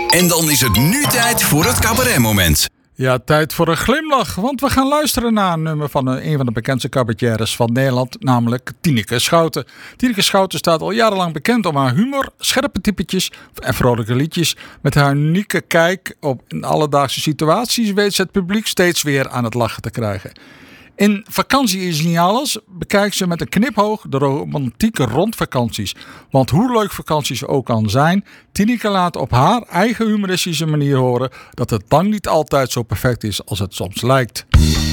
En dan is het nu tijd voor het cabaretmoment. Ja, tijd voor een glimlach, want we gaan luisteren naar een nummer van een van de bekendste cabaretières van Nederland, namelijk Tineke Schouten. Tineke Schouten staat al jarenlang bekend om haar humor, scherpe typetjes en vrolijke liedjes. Met haar unieke kijk op alledaagse situaties weet ze het publiek steeds weer aan het lachen te krijgen. In Vakantie is niet alles bekijkt ze met een knipoog de romantieke rondvakanties. Want hoe leuk vakanties ook kan zijn, Tineke laat op haar eigen humoristische manier horen dat het lang niet altijd zo perfect is als het soms lijkt.